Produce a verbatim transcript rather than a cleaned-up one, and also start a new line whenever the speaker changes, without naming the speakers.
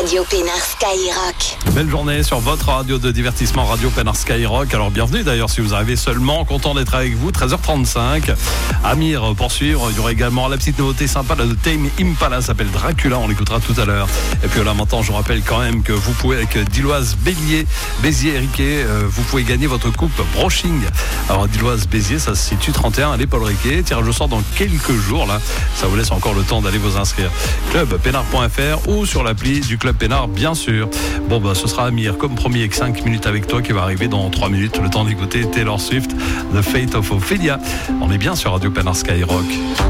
Radio Pénard Skyrock.
Belle journée sur votre radio de divertissement Radio Pénard Skyrock. Alors bienvenue d'ailleurs si vous arrivez seulement, content d'être avec vous. treize heures trente-cinq. Amir poursuivre. Il y aura également la petite nouveauté sympa là, de Tame Impala, s'appelle Dracula. On l'écoutera tout à l'heure. Et puis là maintenant, je vous rappelle quand même que vous pouvez avec Dilloise Bélier, Béziers et Riquet, euh, vous pouvez gagner votre coupe Broching. Alors Dilloise Béziers, ça se situe trente et un à l'Épaule Riquet. Tirage au sort dans quelques jours là. Ça vous laisse encore le temps d'aller vous inscrire. club pénard point f r ou sur l'appli du Club Pénard, bien sûr. Bon, bah, ce sera Amir, comme promis, avec cinq minutes avec toi, qui va arriver dans trois minutes. Le temps d'écouter Taylor Swift, The Fate of Ophelia. On est bien sur Radio Pénard Skyrock.